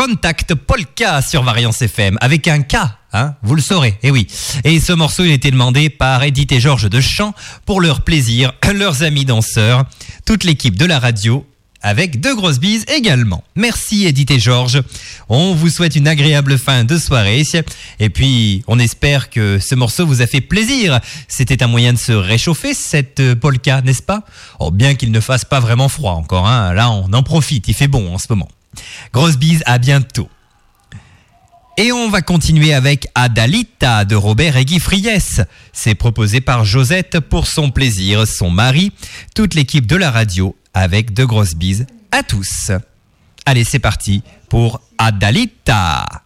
Contact Polka sur Variance FM avec un K, hein, vous le saurez, eh oui. Et ce morceau, il a été demandé par Edith et Georges de Chant pour leur plaisir, leurs amis danseurs, toute l'équipe de la radio, avec de grosses bises également. Merci Edith et Georges. On vous souhaite une agréable fin de soirée. Et puis, on espère que ce morceau vous a fait plaisir. C'était un moyen de se réchauffer, cette polka, n'est-ce pas ? Oh, bien qu'il ne fasse pas vraiment froid encore, hein. Là, on en profite, il fait bon en ce moment. Grosses bises, à bientôt. Et on va continuer avec Adalita de Robert et Guy Friès. C'est proposé par Josette pour son plaisir, son mari, toute l'équipe de la radio, avec de grosses bises à tous. Allez, c'est parti pour Adalita.